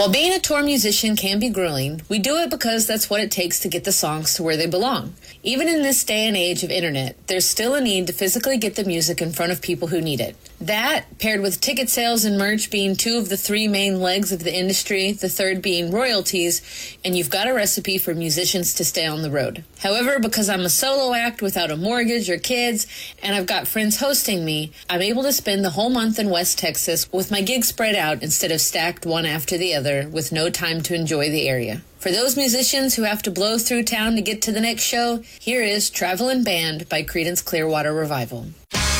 While being a tour musician can be grueling, we do it because that's what it takes to get the songs to where they belong. Even in this day and age of internet, there's still a need to physically get the music in front of people who need it. That, paired with ticket sales and merch being two of the three main legs of the industry, the third being royalties, and you've got a recipe for musicians to stay on the road. However, because I'm a solo act without a mortgage or kids, and I've got friends hosting me, I'm able to spend the whole month in West Texas with my gigs spread out instead of stacked one after the other with no time to enjoy the area. For those musicians who have to blow through town to get to the next show, here is Travelin' Band by Creedence Clearwater Revival.